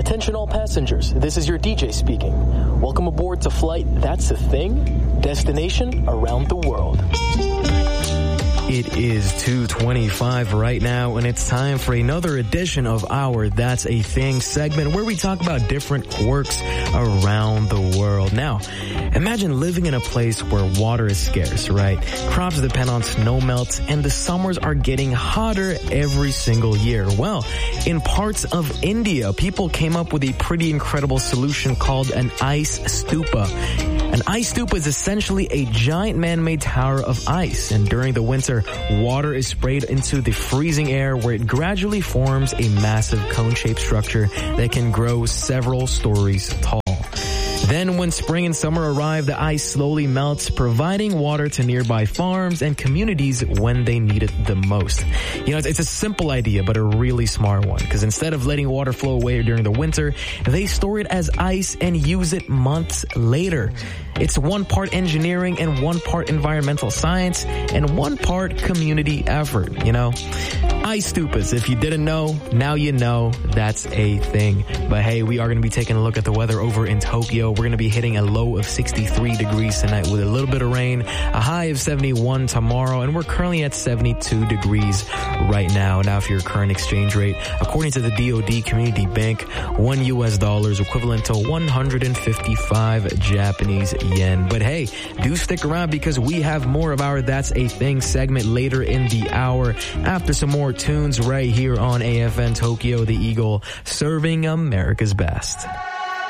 Attention all passengers, this is your DJ speaking. Welcome aboard to Flight That's a Thing, destination around the world. It is 2:25 right now, and it's time for another edition of our That's a Thing segment where we talk about different quirks around the world. Now, imagine living in a place where water is scarce, right? Crops depend on snow melt, and the summers are getting hotter every single year. Well, in parts of India, people came up with a pretty incredible solution called an ice stupa. An ice stupa is essentially a giant man-made tower of ice, and during the winter, water is sprayed into the freezing air where it gradually forms a massive cone-shaped structure that can grow several stories tall. Then when spring and summer arrive, the ice slowly melts, providing water to nearby farms and communities when they need it the most. You know, it's a simple idea, but a really smart one, because instead of letting water flow away during the winter, they store it as ice and use it months later. It's one part engineering and one part environmental science and one part community effort, you know? Ice stupas, if you didn't know, now you know that's a thing. But hey, we are going to be taking a look at the weather over in Tokyo. We're going to be hitting a low of 63 degrees tonight with a little bit of rain, a high of 71 tomorrow, and we're currently at 72 degrees right now. Now, for your current exchange rate, according to the DoD Community Bank, $1 is equivalent to 155 Japanese yen. But hey, do stick around because we have more of our That's a Thing segment later in the hour after some more tunes right here on AFN Tokyo, the Eagle, serving America's best.